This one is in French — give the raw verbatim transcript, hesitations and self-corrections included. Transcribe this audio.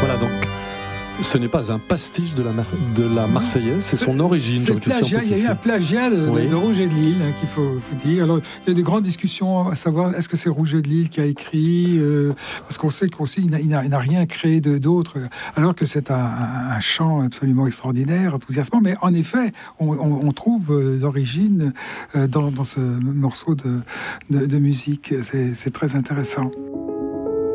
Voilà, donc ce n'est pas un pastiche de la, Mar- de la Marseillaise, c'est son origine. C'est plagiat, il y a eu un plagiat de, oui. de, de Roger de Lille, hein, qu'il faut, faut dire. Alors, il y a des grandes discussions à savoir, est-ce que c'est Roger de Lille qui a écrit euh, parce qu'on sait qu'aussi, il n'a, il n'a, il n'a rien créé de, d'autre, alors que c'est un, un, un chant absolument extraordinaire, enthousiasmant. Mais en effet, on, on, on trouve euh, l'origine euh, dans, dans ce morceau de, de, de musique. C'est, c'est très intéressant.